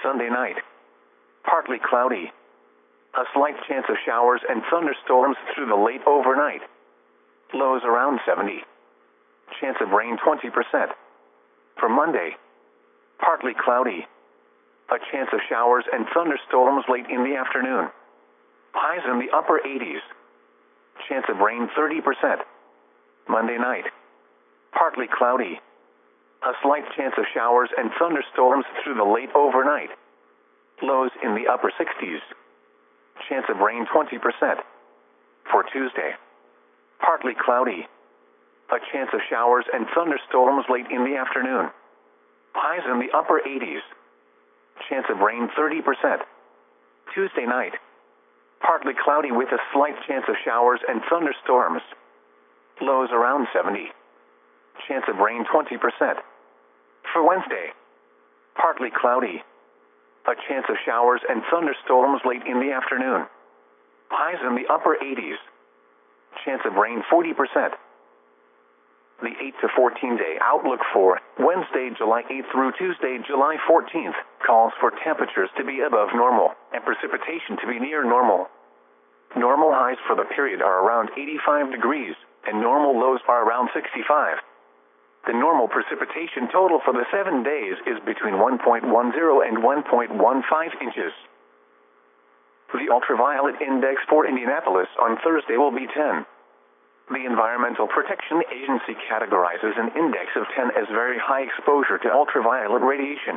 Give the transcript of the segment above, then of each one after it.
Sunday night. Partly cloudy. A slight chance of showers and thunderstorms through the late overnight. Lows around 70. Chance of rain 20%. For Monday. Partly cloudy. A chance of showers and thunderstorms late in the afternoon. Highs in the upper 80s. Chance of rain 30%. Monday night. Partly cloudy. A slight chance of showers and thunderstorms through the late overnight. Lows in the upper 60s. Chance of rain 20%. For Tuesday. Partly cloudy. A chance of showers and thunderstorms late in the afternoon. Highs in the upper 80s. Chance of rain 30%. Tuesday night. Partly cloudy with a slight chance of showers and thunderstorms. Lows around 70. Chance of rain 20%. For Wednesday. Partly cloudy. A chance of showers and thunderstorms late in the afternoon. Highs in the upper 80s. Chance of rain 40%. The 8 to 14 day outlook for Wednesday, July 8th through Tuesday, July 14th, calls for temperatures to be above normal and precipitation to be near normal. Normal highs for the period are around 85 degrees, and normal lows are around 65. The normal precipitation total for the 7 days is between 1.10 and 1.15 inches. The ultraviolet index for Indianapolis on Thursday will be 10. The Environmental Protection Agency categorizes an index of 10 as very high exposure to ultraviolet radiation.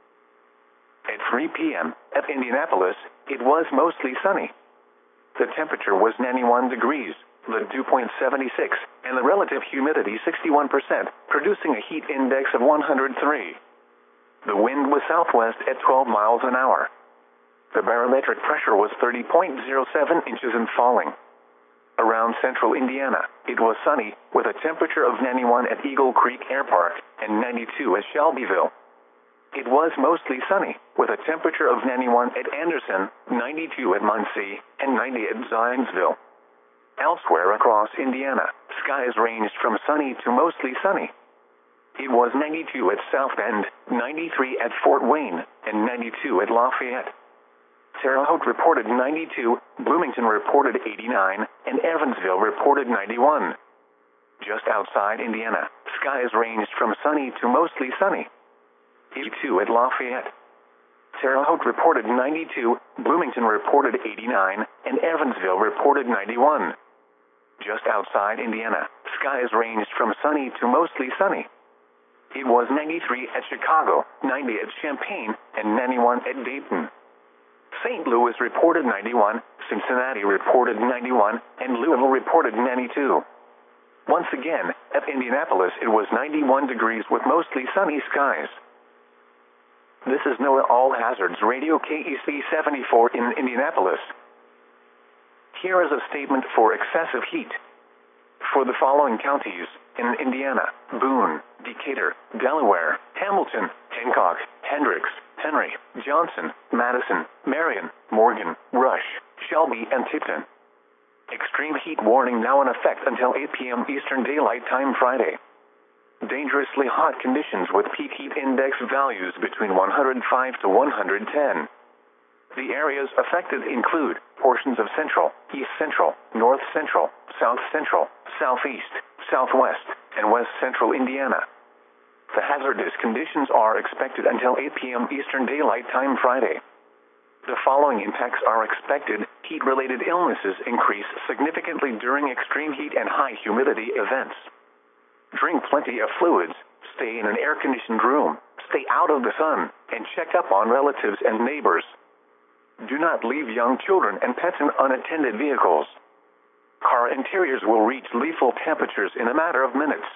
At 3 p.m. at Indianapolis, it was mostly sunny. The temperature was 91 degrees, the dew point 76, and the relative humidity 61%, producing a heat index of 103. The wind was southwest at 12 miles an hour. The barometric pressure was 30.07 inches and falling. Around central Indiana, it was sunny, with a temperature of 91 at Eagle Creek Air Park and 92 at Shelbyville. It was mostly sunny, with a temperature of 91 at Anderson, 92 at Muncie, and 90 at Zionsville. Elsewhere across Indiana, skies ranged from sunny to mostly sunny. It was 92 at South Bend, 93 at Fort Wayne, and 92 at Lafayette. Terre Haute reported 92, Bloomington reported 89, and Evansville reported 91. Just outside Indiana, skies ranged from sunny to mostly sunny. 82 at Lafayette. Terre Haute reported 92, Bloomington reported 89, and Evansville reported 91. Just outside Indiana, skies ranged from sunny to mostly sunny. It was 93 at Chicago, 90 at Champaign, and 91 at Dayton. St. Louis reported 91, Cincinnati reported 91, and Louisville reported 92. Once again, at Indianapolis it was 91 degrees with mostly sunny skies. This is NOAA All Hazards Radio KEC 74 in Indianapolis. Here is a statement for excessive heat. For the following counties in Indiana: Boone, Decatur, Delaware, Hamilton, Hancock, Hendricks, Henry, Johnson, Madison, Marion, Morgan, Rush, Shelby, and Tipton. Extreme heat warning now in effect until 8 p.m. Eastern Daylight Time Friday. Dangerously hot conditions with peak heat index values between 105 to 110. The areas affected include portions of central, east central, north central, south central, southeast, southwest, and west central Indiana. The hazardous conditions are expected until 8 p.m. Eastern Daylight Time Friday. The following impacts are expected. Heat-related illnesses increase significantly during extreme heat and high humidity events. Drink plenty of fluids, stay in an air-conditioned room, stay out of the sun, and check up on relatives and neighbors. Do not leave young children and pets in unattended vehicles. Car interiors will reach lethal temperatures in a matter of minutes.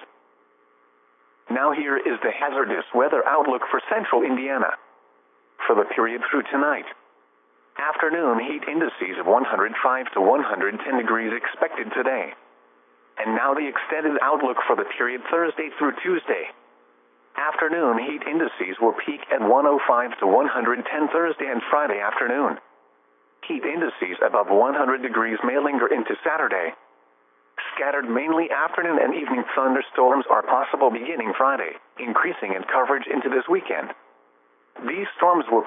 Now here is the hazardous weather outlook for central Indiana. For the period through tonight. Afternoon heat indices of 105 to 110 degrees expected today. And now the extended outlook for the period Thursday through Tuesday. Afternoon heat indices will peak at 105 to 110 Thursday and Friday afternoon. Heat indices above 100 degrees may linger into Saturday. Scattered mainly afternoon and evening thunderstorms are possible beginning Friday, increasing in coverage into this weekend. These storms will